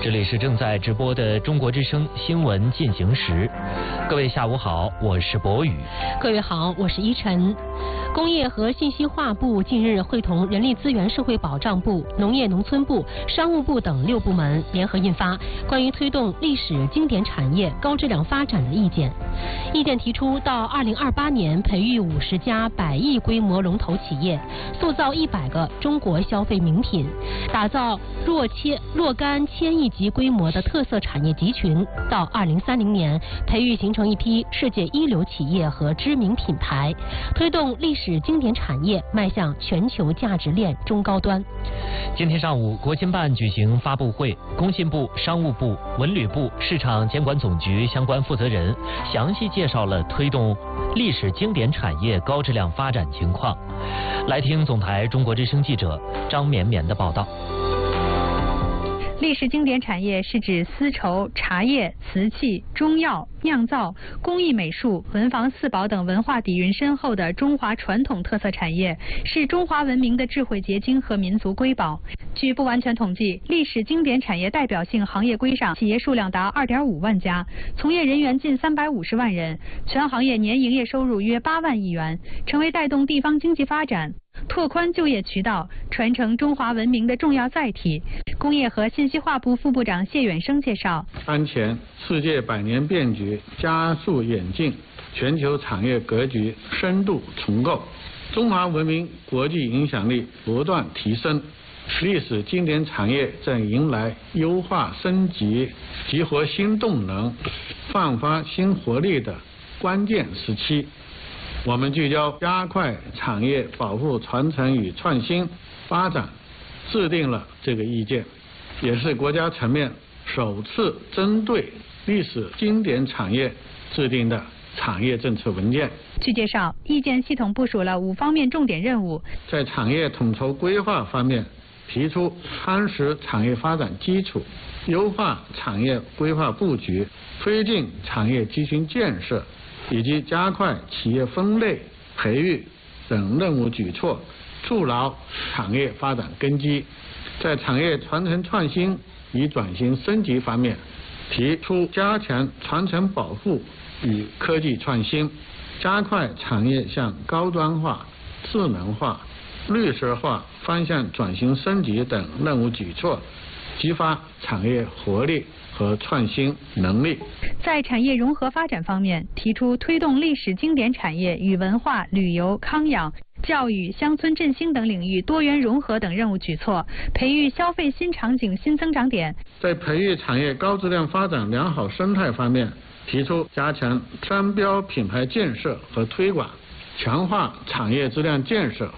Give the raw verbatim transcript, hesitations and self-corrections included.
这里是正在直播的中国之声新闻进行时，各位下午好，我是博宇。 各位好，我是依晨。工业和信息化部近日会同人力资源社会保障部、农业农村部、商务部等六部门联合印发关于推动历史经典产业高质量发展的意见。意见提出，到二零二八年培育五十家百亿规模龙头企业，塑造一百个中国消费名品，打造若千若干千亿级规模的特色产业集群。到二零三零年，培育形成一批世界一流企业和知名品牌，推动历史经典产业迈向全球价值链中高端。 今天上午，国新办举行发布会，工信部、商务部、文旅部、市场监管总局相关负责人详细介绍了推动历史经典产业高质量发展情况。来听总台中国之声记者张绵绵的报道。 历史经典产业是指丝绸、茶叶、瓷器、中药、酿造、工艺美术、文房四宝等文化底蕴深厚的中华传统特色产业，是中华文明的智慧结晶和民族瑰宝。据不完全统计，历史经典产业代表性行业规上企业数量达 二点五万家，从业人员近三百五十万人，全行业年营业收入约八万亿元，成为带动地方经济发展、拓宽就业渠道、传承中华文明的重要载体。工业和信息化部副部长谢远生介绍， 当前世界百年变局加速演进，全球产业格局深度重构，中华文明国际影响力不断提升，历史经典产业正迎来优化升级、激活新动能、焕发新活力的关键时期。我们聚焦加快产业保护、传承与创新发展，制定了这个意见，也是国家层面首次针对历史经典产业制定的产业政策文件。 据介绍，意见系统部署了五方面重点任务。 在产业统筹规划方面，提出夯实产业发展基础，优化产业规划布局，推进产业集群建设，以及加快企业分类、培育等任务举措，筑牢产业发展根基。在产业传承创新与转型升级方面，提出加强传承保护与科技创新，加快产业向高端化、智能化、绿色化方向转型升级等任务举措，激发产业活力和创新能力。 在产业融合发展方面，提出推动历史经典产业与文化、旅游、康养、教育、乡村振兴等领域多元融合等任务举措，培育消费新场景新增长点。 在培育产业高质量发展良好生态方面，提出加强商标品牌建设和推广，强化产业质量建设